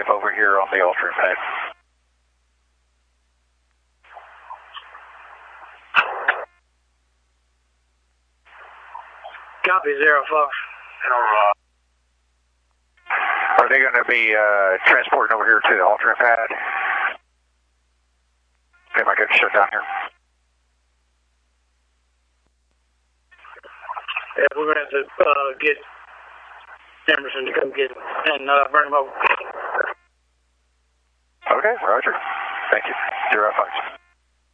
over here on the altering pad. Copy, 0 Fox. Are they going to be transporting over here to the altering pad? Am I going to shut down here? Yeah, we're going to have to get Emerson to come get him and bring him over. Okay, roger. Thank you. 0 Fox.